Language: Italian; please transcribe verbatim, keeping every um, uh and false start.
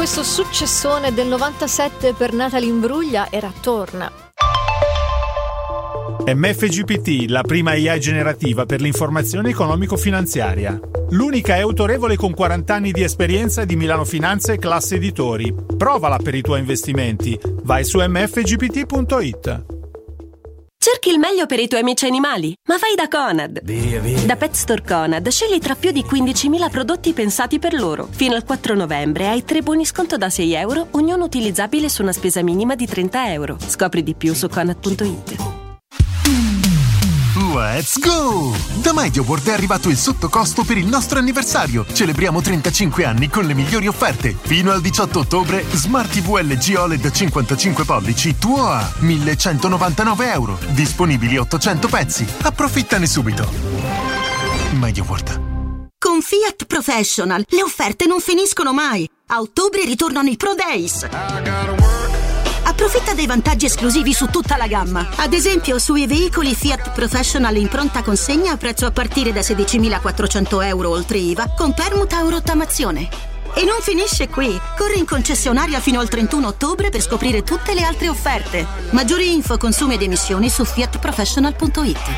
questo successone del novantasette per Natalie Imbruglia era Torna. M F G P T, la prima A I generativa per l'informazione economico-finanziaria. L'unica è autorevole con quaranta anni di esperienza di Milano Finanza e Classe Editori. Provala per i tuoi investimenti. Vai su m f g p t punto i t. Cerchi il meglio per i tuoi amici animali? Ma vai da Conad! Via, via. Da Pet Store Conad scegli tra più di quindicimila prodotti pensati per loro. Fino al quattro novembre hai tre buoni sconto da sei euro, ognuno utilizzabile su una spesa minima di trenta euro. Scopri di più su conad punto i t. Let's go! Da MediaWorld è arrivato il sottocosto per il nostro anniversario. Celebriamo trentacinque anni con le migliori offerte. Fino al diciotto ottobre, Smart T V L G O L E D cinquantacinque pollici tuo a millecentonovantanove euro. Disponibili ottocento pezzi. Approfittane subito. MediaWorld. Con Fiat Professional le offerte non finiscono mai. A ottobre ritornano i Pro Days. Approfitta dei vantaggi esclusivi su tutta la gamma. Ad esempio, sui veicoli Fiat Professional in pronta consegna a prezzo a partire da sedicimilaquattrocento euro oltre I V A con permuta o rottamazione. E non finisce qui. Corri in concessionaria fino al trentuno ottobre per scoprire tutte le altre offerte. Maggiori info, consumi ed emissioni su fiat professional punto i t.